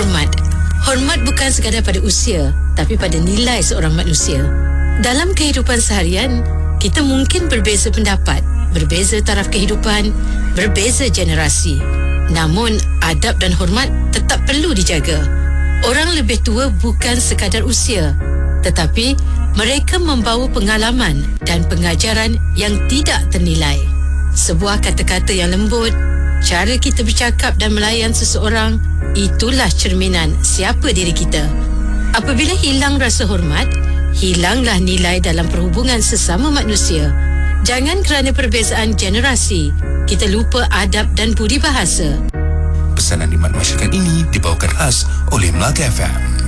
hormat. Hormat bukan sekadar pada usia, tapi pada nilai seorang manusia. Dalam kehidupan seharian, kita mungkin berbeza pendapat, berbeza taraf kehidupan, berbeza generasi. Namun, adab dan hormat tetap perlu dijaga. Orang lebih tua bukan sekadar usia, tetapi mereka membawa pengalaman dan pengajaran yang tidak ternilai. Sebuah kata-kata yang lembut, cara kita bercakap dan melayan seseorang, itulah cerminan siapa diri kita. Apabila hilang rasa hormat, hilanglah nilai dalam perhubungan sesama manusia. Jangan kerana perbezaan generasi, kita lupa adab dan budi bahasa. Pesanan khidmat masyarakat ini dibawakan khas oleh Melaka FM.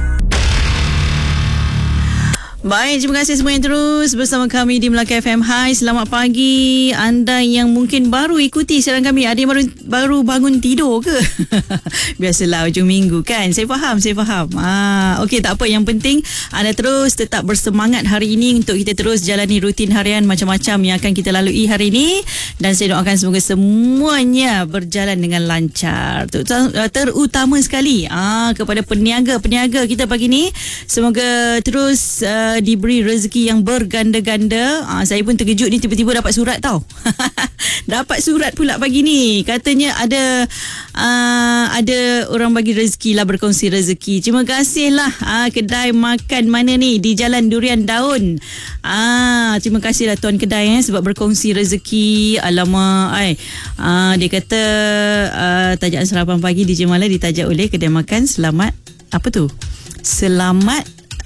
Baik, terima kasih semua yang terus bersama kami di Melaka FM. Hai, selamat pagi anda yang mungkin baru ikuti siaran kami. Ada yang baru bangun tidur ke? Biasalah hujung minggu kan. Saya faham. Okey, tak apa. Yang penting anda terus tetap bersemangat hari ini untuk kita terus jalani rutin harian macam-macam yang akan kita lalui hari ini. Dan saya doakan semoga semuanya berjalan dengan lancar. Terutama sekali kepada peniaga-peniaga kita pagi ni. Semoga terus diberi rezeki yang berganda-ganda. Saya pun terkejut ni, tiba-tiba dapat surat tau. Dapat surat pula pagi ni. Katanya ada orang bagi rezeki lah, berkongsi rezeki. Terima kasih lah kedai makan mana ni di Jalan Durian Daun. Terima kasih lah tuan kedai sebab berkongsi rezeki. Alamak, dia kata tajaan sarapan pagi di Jemala ditaja oleh kedai makan Selamat. Apa tu? Selamat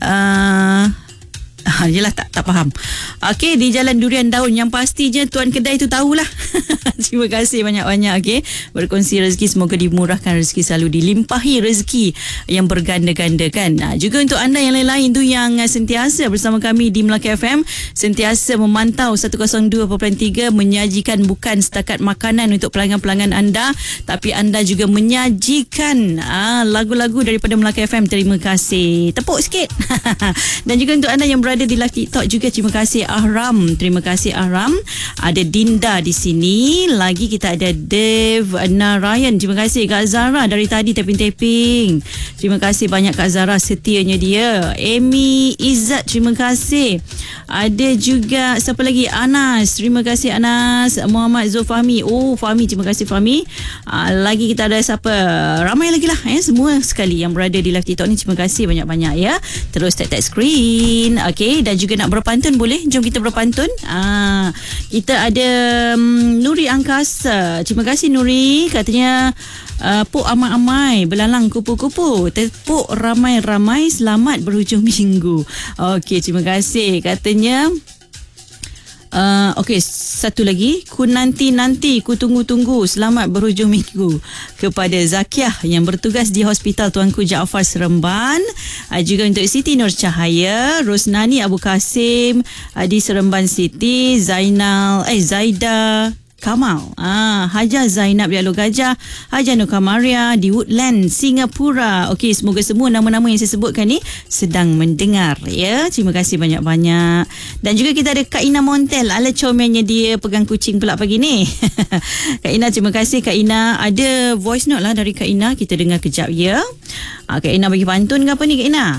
yelah, tak faham. Okey, di Jalan Durian Daun. Yang pastinya tuan kedai tu tahulah. Terima kasih banyak-banyak. Okey, berkongsi rezeki, semoga dimurahkan rezeki, selalu dilimpahi rezeki yang berganda-ganda kan. Juga untuk anda yang lain-lain tu yang sentiasa bersama kami di Melaka FM, sentiasa memantau 102.3, menyajikan bukan setakat makanan untuk pelanggan-pelanggan anda, tapi anda juga menyajikan lagu-lagu daripada Melaka FM. Terima kasih. Tepuk sikit. Dan juga untuk anda yang berada di live TikTok juga, terima kasih Ahram. Terima kasih Ahram. Ada Dinda di sini. Lagi kita ada Dev Narayan. Terima kasih Kak Zara dari tadi tapping-tapping. Terima kasih banyak Kak Zara, setianya dia. Amy Izzat, terima kasih. Ada juga siapa lagi? Anas. Terima kasih Anas. Muhammad Zulfahmi. Oh, Fahmi, terima kasih Fahmi. Lagi kita ada siapa? Ramai lagi lah semua sekali yang berada di live TikTok ni. Terima kasih banyak-banyak ya. Terus tap screen. Okey, dan juga nak berpantun boleh? Jom kita berpantun. Kita ada Nuri Angkasa. Terima kasih Nuri. Katanya pok amai-amai, belalang kupu-kupu, tepuk ramai-ramai, selamat berhujung minggu. Okey, terima kasih. Katanya okey, satu lagi. Ku nanti-nanti, ku tunggu-tunggu, selamat berhujung minggu. Kepada Zakiah yang bertugas di Hospital Tuanku Jaafar Seremban. Juga untuk Siti Nur Cahaya, Rosnani Abu Kasim di Seremban City, Zaida Kamal, Haja Zainab di Alor Gajah, Haja Nur Kamaria di Woodland, Singapura. Okey, semoga semua nama-nama yang saya sebutkan ni sedang mendengar ya. Terima kasih banyak-banyak. Dan juga kita ada Kak Ina Montel, ala comelnya dia pegang kucing pula pagi ni. Kak Ina, terima kasih Kak Ina. Ada voice note lah dari Kak Ina, kita dengar kejap ya. Kak Ina bagi pantun ke apa ni Kak Ina?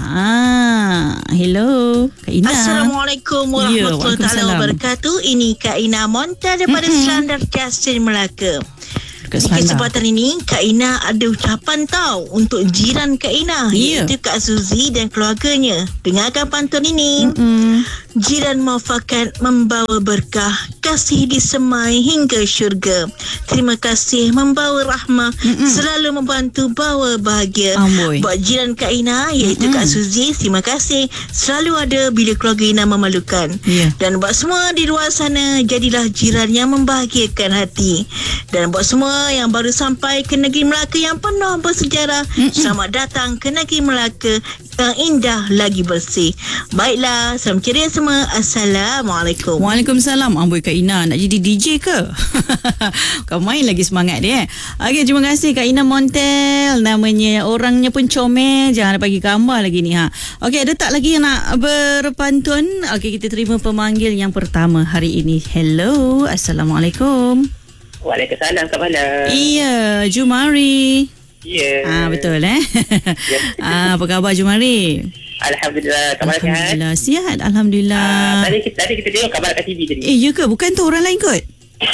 Hello Kak Ina. Assalamualaikum warahmatullahi wabarakatuh. Ini Kak Ina Montel daripada Selandar Justin Melaka. Di kesempatan ini Kak Ina ada ucapan tau untuk jiran Kak Ina, iaitu Kak Suzy dan keluarganya. Dengarkan pantun ini. Jiran muafakat membawa berkah, kasih disemai hingga syurga. Terima kasih membawa rahmah, selalu membantu bawa bahagia. Buat jiran Kak Ina, iaitu Kak Suzy, terima kasih selalu ada bila keluarga Ina memalukan. Dan buat semua di luar sana, jadilah jiran yang membahagiakan hati. Dan buat semua yang baru sampai ke negeri Melaka yang penuh bersejarah, selamat datang ke negeri Melaka yang indah lagi bersih. Baiklah, salam ceria semua. Assalamualaikum. Waalaikumsalam. Amboi Kak Ina, nak jadi DJ ke? Kau main lagi semangat dia. Okey, terima kasih Kak Ina Montel. Namanya, orangnya pun comel. Jangan bagi gambar lagi ni Okey, ada tak lagi yang nak berpantun? Okey, kita terima pemanggil yang pertama hari ini. Hello, Assalamualaikum. Waalaikumsalam Kak Bala. Iya, Jumari. Ya. Betul apa khabar Jumari? Alhamdulillah. Kabar sihat? Alhamdulillah sihat. Alhamdulillah. Tadi kita tengok kabar kat TV tadi. Ya ke? Bukan tu orang lain kot?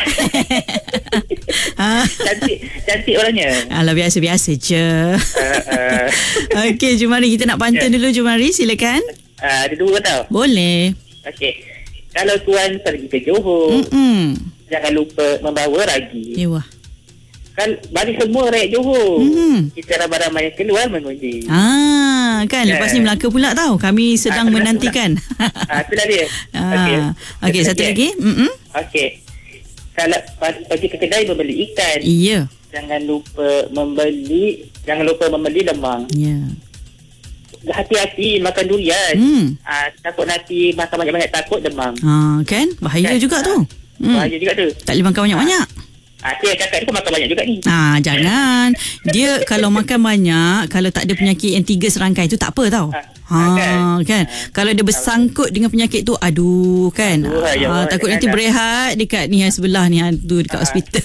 Cantik orangnya. Alah biasa-biasa je. Okey Jumari, kita nak pantun dulu Jumari, silakan. Ada dua tau. Boleh. Okey. Kalau tuan pergi ke Johor, jangan lupa membawa ragi. Wah. Bagi semua rakyat Johor, kita ramai-ramai yang keluar mengundi. Kan lepas ni Melaka pula tau. Kami sedang menantikan. Itulah dia. Okey, satu lagi. Okey. Kalau pergi ke kedai membeli ikan, jangan lupa membeli lemang. Hati-hati makan durian. Takut nanti makan banyak-banyak takut demam. Kan? Bahaya juga tu. Bahaya juga tu. Tak boleh makan banyak-banyak. Kakak ni makan banyak juga ni. Jangan. Dia kalau makan banyak, kalau tak ada penyakit yang 3 serangkai tu tak apa tau. Kan. Kalau dia bersangkut dengan penyakit tu, aduh kan. Takut nanti berehat dekat ni yang sebelah ni tu dekat hospital.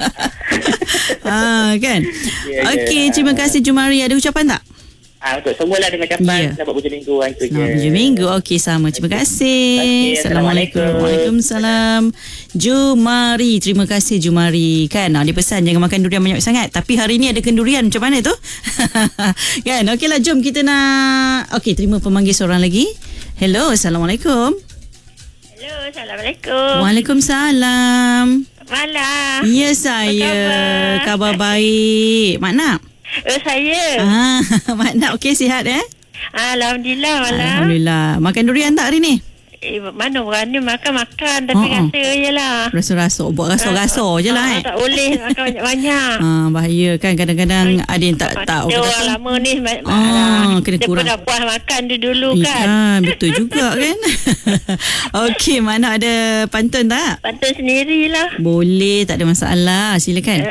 Kan. Okey, terima kasih Jumari. Ada ucapan tak? Untuk semualah dengan ucapan selamat hujung minggu. Selamat hujung minggu. Okey, sama. Terima kasih. Assalamualaikum. Waalaikumsalam. Jumari. Terima kasih Jumari. Kan, dia pesan jangan makan durian banyak sangat. Tapi hari ni ada kendurian. Macam mana tu? Kan, okeylah. Jom kita nak... Okey, terima pemanggil seorang lagi. Hello, Assalamualaikum. Hello, Assalamualaikum. Waalaikumsalam. Malam. Ya, saya. Khabar baik. Mak Nak? Saya. Mak Nak okey, sihat Alhamdulillah malam. Alhamdulillah. Makan durian tak hari ni? Mana berani makan tapi rasa je lah. Rasa-rasa. Buat rasa-rasa je lah tak boleh makan banyak-banyak. Bahaya kan, kadang-kadang ada yang tak orang lama ni kena kurang. Dia pun dah puas makan dulu kan. Betul juga kan. Okey, mana ada pantun tak? Pantun sendirilah. Boleh, tak ada masalah. Silakan.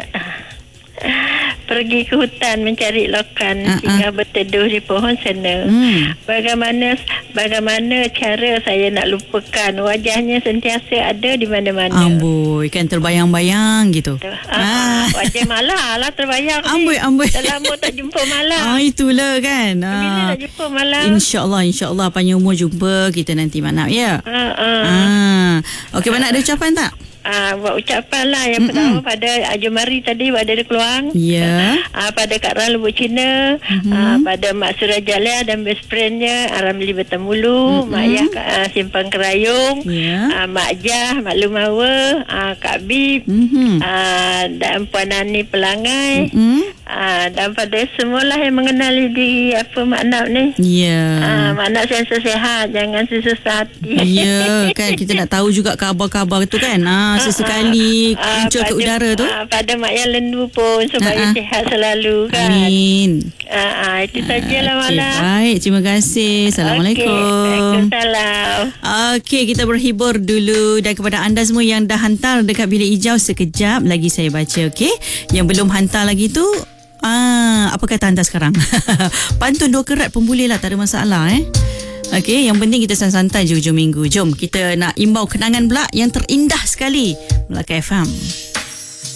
Pergi ke hutan mencari lokan, singgah berteduh di pohon sena. Bagaimana cara saya nak lupakan, wajahnya sentiasa ada di mana-mana. Amboi, kan terbayang-bayang gitu. Wajah Malah lah terbayang. Amboi. Dah lama tak jumpa Malah. Itulah kan. Bila nak jumpa Malah? InsyaAllah panjang umur jumpa kita nanti Mak Nak ya. Okey, Mak Nak ada ucapan tak? Buat ucapan lah. Yang pertama pada Jumari tadi, pada dia keluang. Pada Kak Ran Lubuk Cina, pada Mak Surah Jalia dan best friendnya Aramli Bertemulu, Mak Yah Simpang Kerayung, Mak Jah Mak Lumawa, Kak Bib, dan Puan Nani Pelangai, dan pada semualah yang mengenali diri Mak Nak ni. Mak Nak sehat, jangan susah hati. Kan kita nak tahu juga khabar-khabar tu kan. Sesekali muncul ke udara tu. Pada Mak Yang Lendu pun supaya sihat selalu kan. Amin. Itu sajalah Malah. Baik, terima kasih. Assalamualaikum. Waalaikumsalam. Okey, kita berhibur dulu. Dan kepada anda semua yang dah hantar dekat bilik hijau, sekejap lagi saya baca. Okey, yang belum hantar lagi tu, apa kata hantar sekarang? Pantun 2 kerat pun boleh lah, tak ada masalah Okey, yang penting kita santai je hujung minggu. Jom kita nak imbau kenangan pula yang terindah sekali Melaka FM.